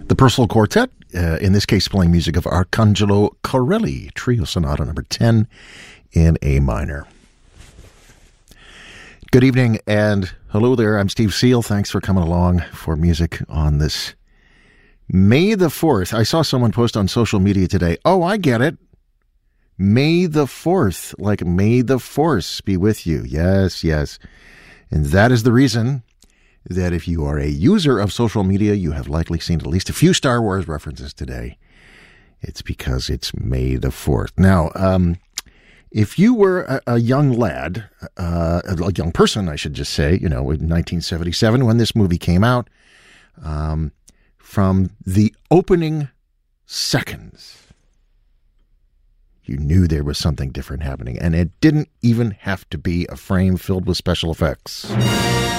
The Purcell Quartet, in this case playing music of Arcangelo Corelli, Trio Sonata number 10 in A minor. Good evening and hello there. I'm Steve Seal. Thanks for coming along for music on this May the 4th. I saw someone post on social media today. Oh, I get it. May the 4th, like may the force be with you. Yes, yes. And that is the reason that if you are a user of social media, you have likely seen at least a few Star Wars references today. It's because it's May the 4th. Now, if you were a young lad, a young person, I should just say, in 1977 when this movie came out, from the opening seconds, you knew there was something different happening. And it didn't even have to be a frame filled with special effects.